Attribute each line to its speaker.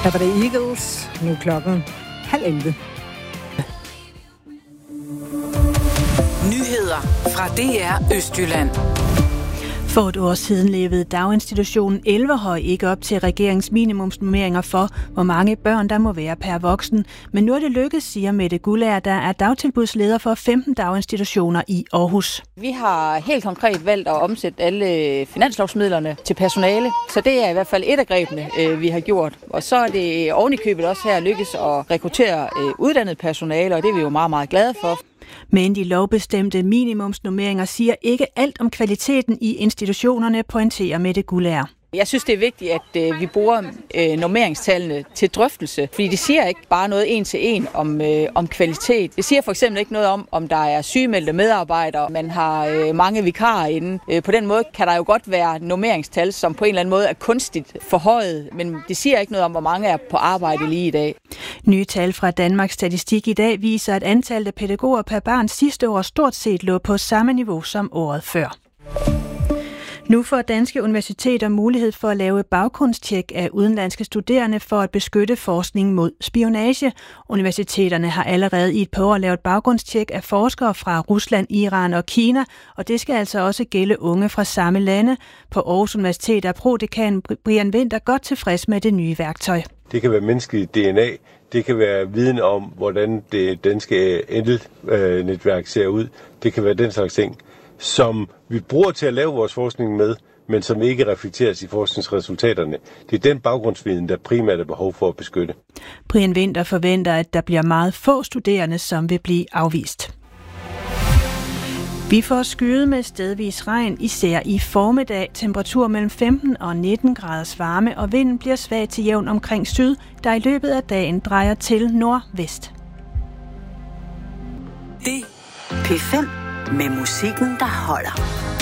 Speaker 1: Her var det Eagles. Nu er klokken 10:30.
Speaker 2: Nyheder fra DR Østjylland.
Speaker 3: For et år siden levede daginstitutionen Elverhøj ikke op til regeringens minimumsnormeringer for, hvor mange børn der må være per voksen. Men nu er det lykkedes, siger Mette Guldager, der er dagtilbudsleder for 15 daginstitutioner i Aarhus.
Speaker 4: Vi har helt konkret valgt at omsætte alle finanslovsmidlerne til personale, så det er i hvert fald et af grebene, vi har gjort. Og så er det ovenikøbet også her lykkes at rekruttere uddannet personale, og det er vi jo meget, meget glade for.
Speaker 3: Men de lovbestemte minimumsnormeringer siger ikke alt om kvaliteten i institutionerne, pointerer Mette Guldager.
Speaker 4: Jeg synes, det er vigtigt, at vi bruger normeringstallene til drøftelse, fordi det siger ikke bare noget en til en om kvalitet. Det siger for eksempel ikke noget om der er sygemeldte medarbejdere, man har mange vikarer inde. På den måde kan der jo godt være normeringstal, som på en eller anden måde er kunstigt forhøjet, men det siger ikke noget om, hvor mange er på arbejde lige i dag.
Speaker 3: Nye tal fra Danmarks Statistik i dag viser, at antallet af pædagoger per barn sidste år stort set lå på samme niveau som året før. Nu får danske universiteter mulighed for at lave baggrundstjek af udenlandske studerende for at beskytte forskning mod spionage. Universiteterne har allerede i et par år lavet baggrundstjek af forskere fra Rusland, Iran og Kina, og det skal altså også gælde unge fra samme lande. På Aarhus Universitet er prodekan Brian Winther godt tilfreds med det nye værktøj.
Speaker 5: Det kan være menneskeligt DNA, det kan være viden om, hvordan det danske elnetværk ser ud. Det kan være den slags ting, som vi bruger til at lave vores forskning med, men som ikke reflekteres i forskningsresultaterne. Det er den baggrundsviden, der primært er behov for at beskytte.
Speaker 3: Brian Winther forventer, at der bliver meget få studerende, som vil blive afvist. Vi får skyet med stedvis regn, især i formiddag. Temperatur mellem 15 og 19 graders varme, og vinden bliver svag til jævn omkring syd, der i løbet af dagen drejer til nordvest.
Speaker 2: Det P5 med musikken, der holder.